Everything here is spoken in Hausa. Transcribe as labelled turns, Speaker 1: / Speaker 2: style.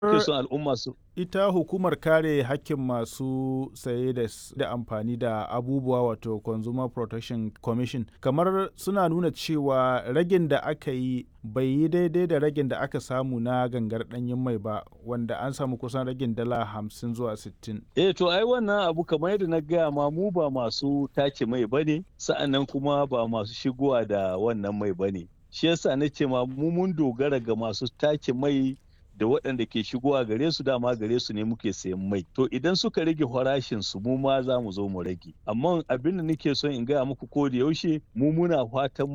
Speaker 1: Ke son al'umma su
Speaker 2: Ita hukumar kare hakkin masu saye da amfani da abubuwa wato Consumer Protection Commission kamar suna nuna cewa ragin da aka yi bai yi daidai da ragin da aka samu na gangar ɗanyen mai ba wanda an samu kusan ragin dala 50 zuwa 60.
Speaker 1: to ai wannan abu kamar yadda na gaya ma mu ba masu tace mai bane sa'annan kuma ba masu shigowa da wannan mai bane. Shi yasa na ce ma mu mun dogara ga masu tace mai da waɗanda ke shigowa gare su dama gare su ne muke sayan mai. To idan suka rage farashin su mu ma za mu zo mu rage. Amma abin da nake son in gaya muku ko da yaushe mu muna fatan